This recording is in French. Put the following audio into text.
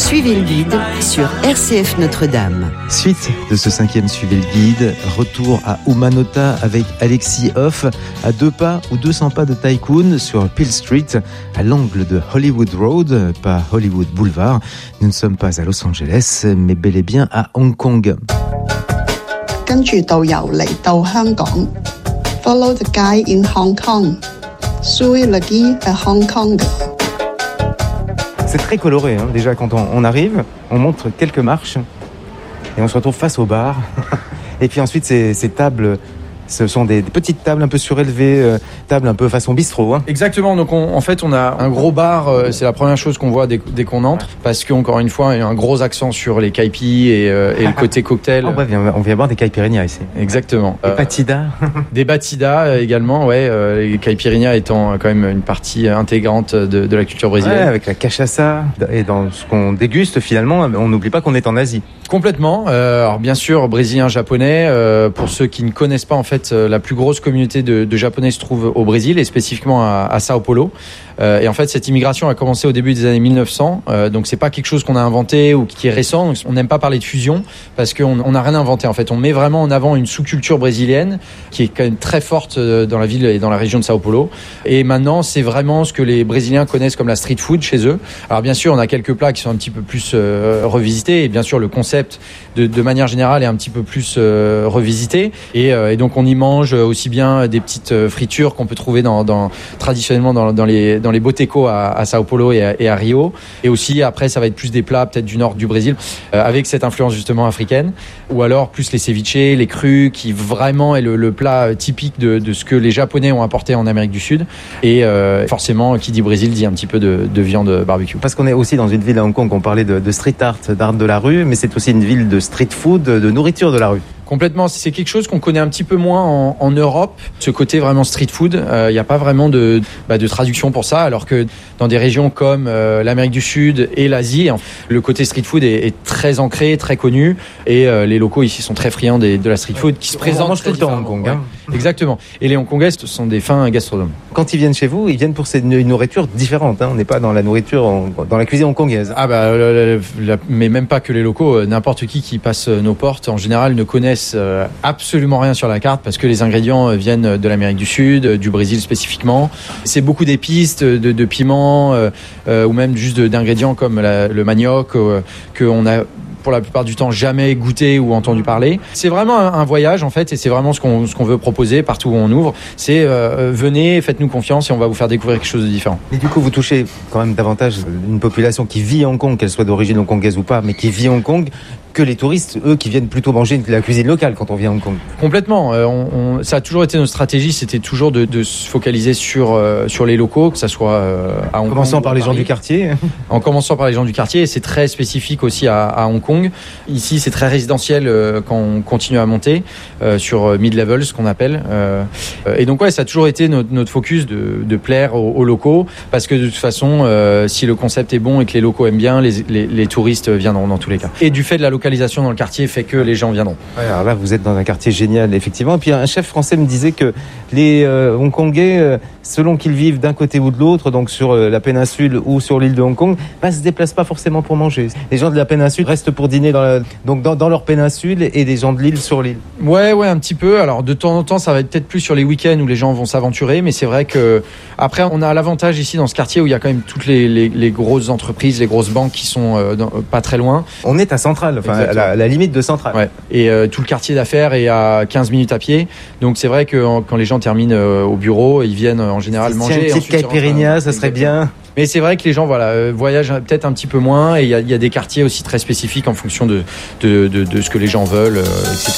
Suivez le guide sur RCF Notre-Dame. Suite de ce 5e Suivez le guide, retour à Umanota avec Alexis Hoff, à 2 pas ou 200 pas de Tycoon sur Peel Street, à l'angle de Hollywood Road, pas Hollywood Boulevard. Nous ne sommes pas à Los Angeles, mais bel et bien à Hong Kong. 跟住導遊嚟到香港 ，Follow the guide in Hong Kong, Suivez le guide à Hong Kong. C'est très coloré, hein. Déjà quand on arrive, on monte quelques marches et on se retrouve face au bar. Et puis ensuite ces tables, ce sont des petites tables un peu surélevées, tables un peu façon bistrot. Hein. Exactement, donc en fait on a un gros bar, c'est la première chose qu'on voit dès qu'on entre, parce qu'encore une fois il y a un gros accent sur les caipis et le côté cocktail. Oh, bref, on vient boire des caipirinhas ici. Exactement. Des batidas. Des batidas également, ouais, les caipirinhas étant quand même une partie intégrante de la culture brésilienne. Ouais, avec la cachaça. Et dans ce qu'on déguste finalement, on n'oublie pas qu'on est en Asie. Complètement. Alors bien sûr, brésilien, japonais. Pour ceux qui ne connaissent pas, en fait, la plus grosse communauté de Japonais se trouve au Brésil et spécifiquement à Sao Paulo. Et en fait, cette immigration a commencé au début des années 1900. Donc c'est pas quelque chose qu'on a inventé ou qui est récent. Donc, on n'aime pas parler de fusion parce qu'on n'a rien inventé. En fait, on met vraiment en avant une sous-culture brésilienne qui est quand même très forte dans la ville et dans la région de Sao Paulo. Et maintenant, c'est vraiment ce que les Brésiliens connaissent comme la street food chez eux. Alors bien sûr, on a quelques plats qui sont un petit peu plus revisités et bien sûr le concept de manière générale est un petit peu plus revisité. Et donc on y mange aussi bien des petites fritures qu'on peut trouver traditionnellement dans les botecos à Sao Paulo et à Rio. Et aussi après ça va être plus des plats peut-être du nord du Brésil avec cette influence justement africaine. Ou alors plus les ceviches, les crus qui vraiment est le plat typique de ce que les Japonais ont apporté en Amérique du Sud. Et forcément qui dit Brésil dit un petit peu de viande barbecue. Parce qu'on est aussi dans une ville à Hong Kong, on parlait de street art, d'art de la rue, mais c'est aussi une ville de street food, de nourriture de la rue. Complètement, c'est quelque chose qu'on connaît un petit peu moins en Europe, ce côté vraiment street food. Il n'y a pas vraiment de traduction pour ça, alors que dans des régions comme l'Amérique du Sud et l'Asie, le côté street food est très ancré, très connu, et les locaux ici sont très friands de la street food qui se présente. On mange tout le temps à Hong Kong. Hein. Ouais. Exactement. Et les Hongkongais sont des fins gastronomes. Quand ils viennent chez vous, ils viennent pour une nourriture différente. Hein. On n'est pas dans la nourriture, dans la cuisine hongkongaise. Ah mais même pas que les locaux. N'importe qui passe nos portes, en général, ne connaissent absolument rien sur la carte parce que les ingrédients viennent de l'Amérique du Sud, du Brésil spécifiquement. C'est beaucoup d'épices, de piments ou même juste d'ingrédients comme le manioc qu'on a pour la plupart du temps jamais goûté ou entendu parler. C'est vraiment un voyage en fait et c'est vraiment ce qu'on veut proposer partout où on ouvre. C'est venez, faites-nous confiance et on va vous faire découvrir quelque chose de différent. Et du coup vous touchez quand même davantage une population qui vit à Hong Kong, qu'elle soit d'origine hongkongaise ou pas, mais qui vit à Hong Kong, que les touristes, eux, qui viennent plutôt manger de la cuisine locale quand on vient à Hong Kong. Complètement. Ça a toujours été notre stratégie, c'était toujours de se focaliser sur les locaux, que ça soit à Hong Kong. En commençant par les gens du quartier. En commençant par les gens du quartier, c'est très spécifique aussi à Hong Kong. Ici, c'est très résidentiel quand on continue à monter sur mid-level, ce qu'on appelle. Et donc, ouais, ça a toujours été notre focus de plaire aux locaux, parce que de toute façon, si le concept est bon et que les locaux aiment bien, les touristes viendront dans tous les cas. Et du fait de la localisation dans le quartier fait que les gens viendront. Ouais, alors là, vous êtes dans un quartier génial, effectivement. Et puis, un chef français me disait que les Hongkongais, selon qu'ils vivent d'un côté ou de l'autre, donc sur la péninsule ou sur l'île de Hong Kong, se déplacent pas forcément pour manger. Les gens de la péninsule restent pour dîner dans leur péninsule et les gens de l'île sur l'île. Ouais, un petit peu. Alors, de temps en temps, ça va être peut-être plus sur les week-ends où les gens vont s'aventurer, mais c'est vrai que après, on a l'avantage ici dans ce quartier où il y a quand même toutes les grosses entreprises, les grosses banques qui sont pas très loin. On est à Centrale, à la limite de Centrale. Ouais. Et tout le quartier d'affaires est à 15 minutes à pied. Donc c'est vrai que quand les gens terminent au bureau, ils viennent en général manger. Une petite caipirinha, ça serait bien. Mais c'est vrai que les gens voyagent peut-être un petit peu moins et il y a des quartiers aussi très spécifiques en fonction de ce que les gens veulent, etc.